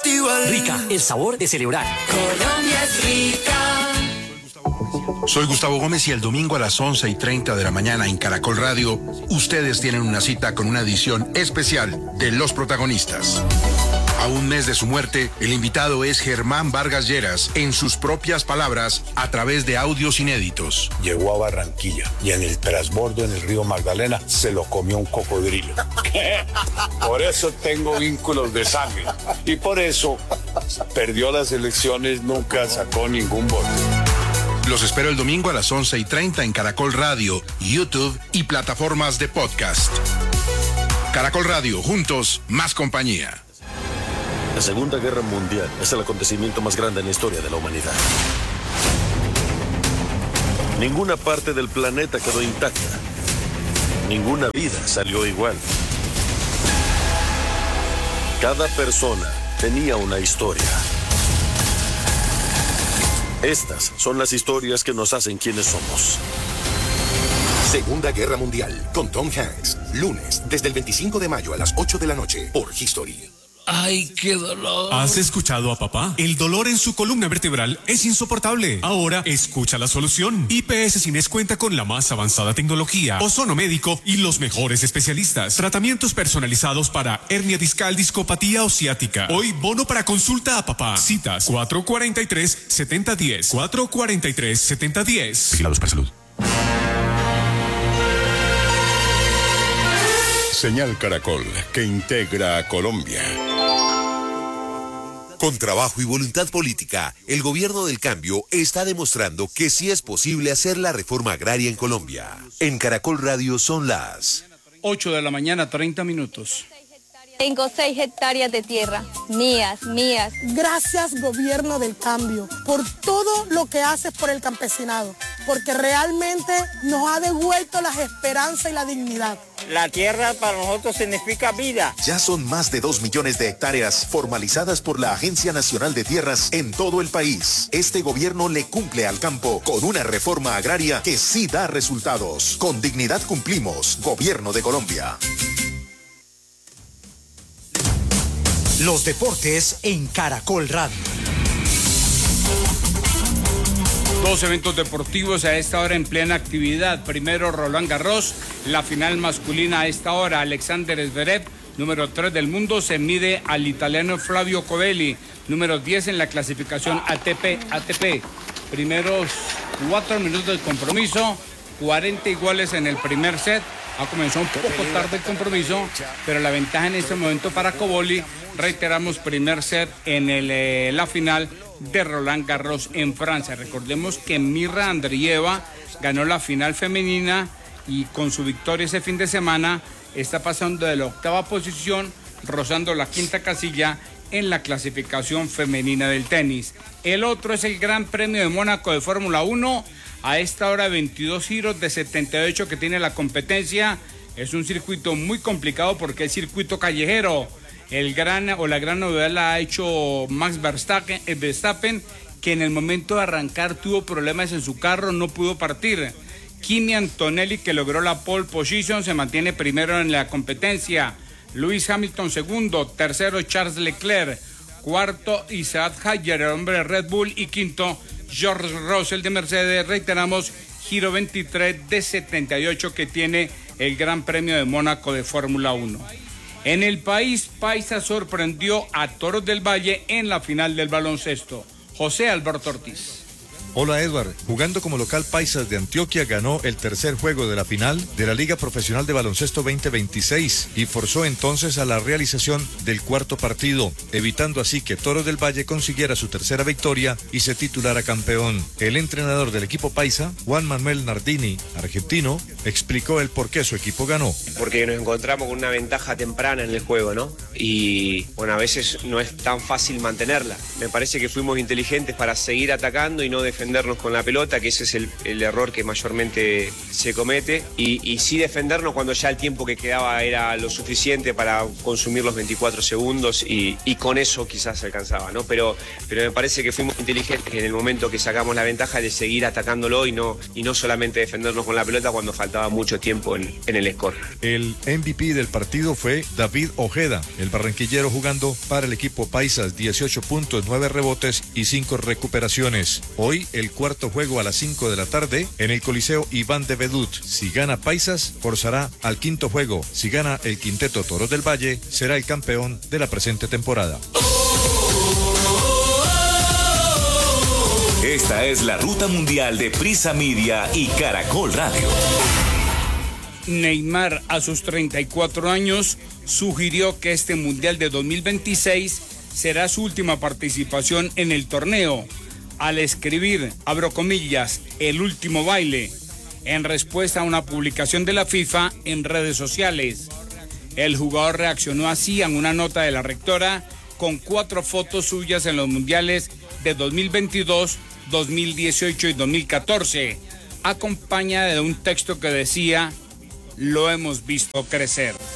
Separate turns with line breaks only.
festival.
Rica, el sabor de celebrar.
Colombia es rica.
Soy Gustavo Gómez y el domingo a las 11:30 de la mañana en Caracol Radio, ustedes tienen una cita con una edición especial de Los Protagonistas. A un mes de su muerte, el invitado es Germán Vargas Lleras, en sus propias palabras, a través de audios inéditos.
Llegó a Barranquilla y en el transbordo en el río Magdalena se lo comió un cocodrilo. Por eso tengo vínculos de sangre y por eso perdió las elecciones, nunca sacó ningún voto.
Los espero el domingo a las 11:30 en Caracol Radio, YouTube y plataformas de podcast. Caracol Radio, juntos, más compañía.
La Segunda Guerra Mundial es el acontecimiento más grande en la historia de la humanidad. Ninguna parte del planeta quedó intacta. Ninguna vida salió igual. Cada persona tenía una historia. Estas son las historias que nos hacen quienes somos.
Segunda Guerra Mundial, con Tom Hanks. Lunes, desde el 25 de mayo a las 8 de la noche, por History.
¡Ay, qué dolor!
¿Has escuchado a papá? El dolor en su columna vertebral es insoportable. Ahora, escucha la solución. IPS Cines cuenta con la más avanzada tecnología, ozono médico y los mejores especialistas. Tratamientos personalizados para hernia discal, discopatía o ciática. Hoy, bono para consulta a papá. Citas 443-7010. 443-7010.
Vigilados para salud.
Señal Caracol, que integra a Colombia.
Con trabajo y voluntad política, el gobierno del cambio está demostrando que sí es posible hacer la reforma agraria en Colombia. En Caracol Radio son las
8 de la mañana, 30 minutos.
Tengo 6 hectáreas de tierra, mías.
Gracias, gobierno del cambio, por todo lo que haces por el campesinado, porque realmente nos ha devuelto la esperanza y la dignidad.
La tierra para nosotros significa vida.
Ya son más de 2 millones de hectáreas formalizadas por la Agencia Nacional de Tierras en todo el país. Este gobierno le cumple al campo con una reforma agraria que sí da resultados. Con dignidad cumplimos, Gobierno de Colombia.
Los deportes en Caracol Radio.
Dos eventos deportivos a esta hora en plena actividad. Primero, Roland Garros, la final masculina a esta hora. Alexander Zverev, número 3 del mundo, se mide al italiano Flavio Covelli, número 10 en la clasificación ATP. Primeros 4 minutos de compromiso, 40 iguales en el primer set. Ha comenzado un poco tarde el compromiso, pero la ventaja en este momento para Covelli. Reiteramos, primer set en la final de Roland Garros en Francia. Recordemos que Mirra Andreeva ganó la final femenina y con su victoria ese fin de semana está pasando de la 8ª posición, rozando la 5ª casilla en la clasificación femenina del tenis. El otro es el Gran Premio de Mónaco de Fórmula 1. A esta hora 22 giros de 78 que tiene la competencia. Es un circuito muy complicado porque es circuito callejero. La gran novedad la ha hecho Max Verstappen, que en el momento de arrancar tuvo problemas en su carro, no pudo partir. Kimi Antonelli, que logró la pole position, se mantiene primero en la competencia. Lewis Hamilton segundo, tercero Charles Leclerc, cuarto Isaac Hayter, el hombre de Red Bull, y quinto George Russell de Mercedes. Reiteramos, giro 23 de 78 que tiene el Gran Premio de Mónaco de Fórmula 1. En el país, Paisa sorprendió a Toros del Valle en la final del baloncesto. José Alberto Ortiz.
Hola Edward, jugando como local Paisas de Antioquia ganó el tercer juego de la final de la Liga Profesional de Baloncesto 2026 y forzó entonces a la realización del cuarto partido, evitando así que Toros del Valle consiguiera su tercera victoria y se titulara campeón. El entrenador del equipo Paisa, Juan Manuel Nardini, argentino, explicó el por qué su equipo ganó.
Porque nos encontramos con una ventaja temprana en el juego, ¿no? Y bueno, a veces no es tan fácil mantenerla. Me parece que fuimos inteligentes para seguir atacando y no defender defendernos con la pelota, que ese es el error que mayormente se comete, y sí defendernos cuando ya el tiempo que quedaba era lo suficiente para consumir los 24 segundos y con eso quizás alcanzaba, ¿no? Pero me parece que fuimos inteligentes en el momento que sacamos la ventaja de seguir atacándolo y no solamente defendernos con la pelota cuando faltaba mucho tiempo en el score.
El MVP del partido fue David Ojeda, el barranquillero jugando para el equipo Paisas, 18 puntos, 9 rebotes y 5 recuperaciones. Hoy el cuarto juego a las 5 de la tarde en el Coliseo Iván de Bedut. Si gana Paisas, forzará al quinto juego. Si gana el quinteto Toros del Valle, será el campeón de la presente temporada.
Esta es la ruta mundial de Prisa Media y Caracol Radio.
Neymar, a sus 34 años, sugirió que este Mundial de 2026 será su última participación en el torneo, al escribir, abro comillas, el último baile, en respuesta a una publicación de la FIFA en redes sociales. El jugador reaccionó así en una nota de la rectora con 4 fotos suyas en los mundiales de 2022, 2018 y 2014, acompañada de un texto que decía: lo hemos visto crecer.